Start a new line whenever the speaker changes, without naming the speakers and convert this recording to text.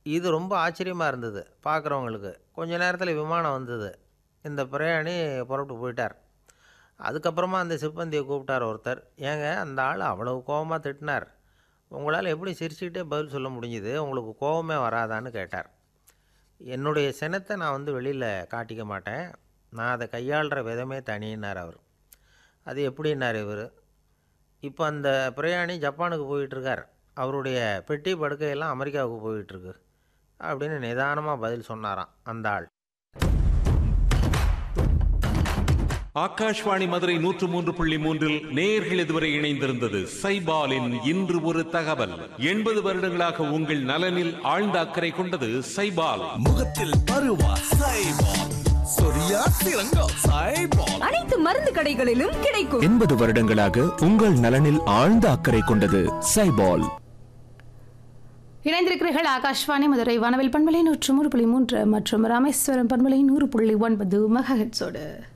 இது ரொம்ப ஆச்சரியமாக இருந்தது பார்க்குறவங்களுக்கு. கொஞ்ச நேரத்தில் விமானம் வந்தது. இந்த பிரயாணி புறப்பட்டு போயிட்டார். அதுக்கப்புறமா அந்த சிப்பந்தியை கூப்பிட்டார் ஒருத்தர். ஏங்க அந்த ஆள் அவ்வளவு கோவமாக திட்டினார், உங்களால் எப்படி சிரிச்சுக்கிட்டே பதில் சொல்ல முடிஞ்சுது, உங்களுக்கு கோவமே வராதான்னு கேட்டார். என்னுடைய சினத்தை நான் வெளியில் காட்டிக்க மாட்டேன், நான் அதை கையாளுற விதமே தனியினார் அவர். அது எப்படின்னார் இவர். இப்போ அந்த பிரயாணி ஜப்பானுக்கு போயிட்டுருக்கார், அவருடைய பெட்டி படுக்கையெல்லாம் அமெரிக்காவுக்கு போயிட்டுருக்கு அப்படின்னு நிதானமாக பதில் சொன்னாராம் அந்த ஆள்.
ஆகாஷ்வாணி மதுரை 103.3 நேயர்கள் இதுவரை இணைந்திருந்தது சைபாலின் இன்று ஒரு தகவல். 80 வருடங்களாக உங்கள் நலனில் ஆழ்ந்த அக்கறை கொண்டது சைபால்.
முகத்தில் பருவா சைபால், சொரியா சிறங்கா சைபால்,
அனைத்து மருந்து கடைகளிலும் கிடைக்கும்.
80 வருடங்களாக உங்கள் நலனில் ஆழ்ந்த அக்கறை கொண்டது சைபால்.
இணைந்திருக்கிறீர்கள் ஆகாஷ்வாணி மதுரை வானவில் பண்பலை 103.3 மற்றும் ராமேஸ்வரம் பண்பலை 100.9 மெகாஹெர்ட்ஸோடு.